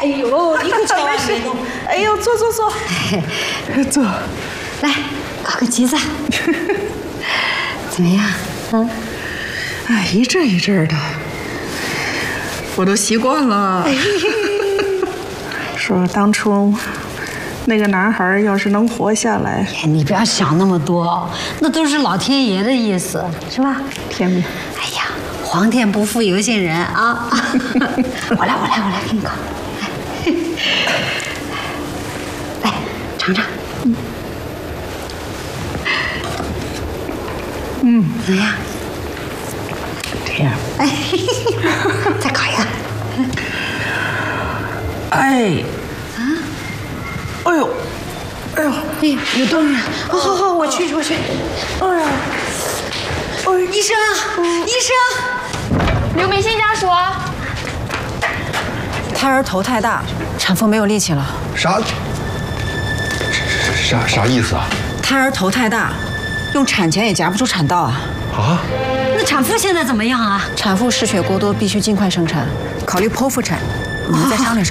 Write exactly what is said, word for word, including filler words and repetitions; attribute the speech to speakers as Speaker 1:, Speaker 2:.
Speaker 1: 哎呦，你可千万别动！
Speaker 2: 哎呦，坐坐坐，坐。
Speaker 1: 来，搞个橘子，怎么样？嗯。
Speaker 2: 哎，一阵一阵的，我都习惯了。说当初那个男孩要是能活下来，
Speaker 1: 哎，你不要想那么多，那都是老天爷的意思，是吧？
Speaker 2: 天命。
Speaker 1: 哎呀，皇天不负有心人啊！我来，我来，我来给你搞。来，来尝尝。嗯。嗯，怎么样？
Speaker 2: 甜。
Speaker 1: 哎，再搞一个。
Speaker 2: 哎。啊？哎呦，哎呦，
Speaker 1: 哎，有动静。好好好，我去，我去。
Speaker 2: 哎呀，
Speaker 1: 哎，医生，医生。
Speaker 3: 刘明信家属，
Speaker 4: 胎儿头太大，产妇没有力气了。
Speaker 5: 啥？啥啥意思啊？
Speaker 4: 胎儿头太大，用产钳也夹不出产道啊。
Speaker 5: 啊？
Speaker 1: 那产妇现在怎么样啊？
Speaker 4: 产妇失血过多，必须尽快生产，考虑剖腹产。你们再商量商量。